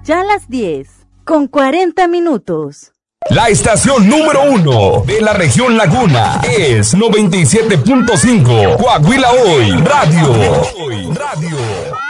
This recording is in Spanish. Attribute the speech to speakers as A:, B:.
A: Ya las 10:40.
B: La estación número 1 de la región Laguna es 97.5 Coahuila Hoy Radio.